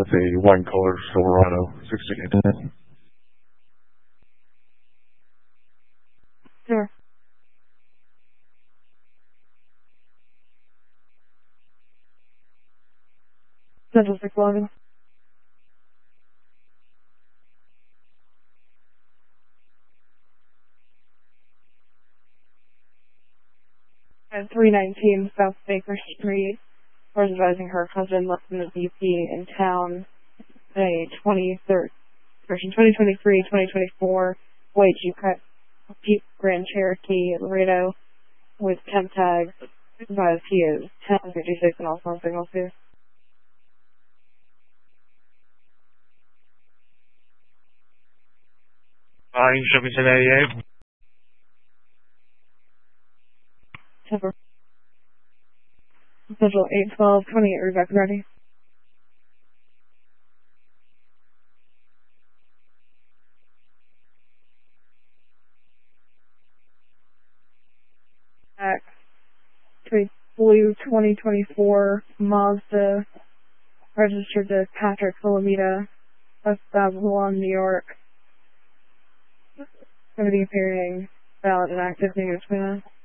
with a wine color Silverado 6810. Sure. Central 611. At 319 South Baker Street, was advising her husband left in the VP in town a 2023-2024 white Jeep Grand Cherokee Laredo with temp tags. Advised he is 1056 and also on signal too. You should be 1088. Temper. Central 812 28 Rebecca ready. Back to a blue 2024 Mazda registered to Patrick Philomita, West Babylon, New York. Going to be appearing valid and active fingerprint.